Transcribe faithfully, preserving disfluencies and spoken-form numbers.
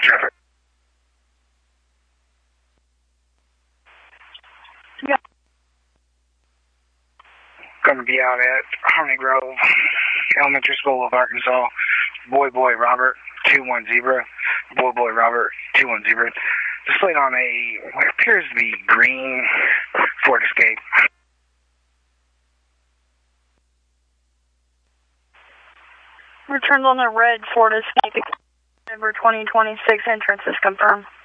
Traffic. Yeah. Gonna be out at Harmony Grove Elementary School of Arkansas. Boy Boy Robert, two one zero. Boy Boy Robert, two one zero. Displayed on a, what appears to be green Ford Escape. Returned on the red Ford Escape. November twenty twenty-six entrance is confirmed.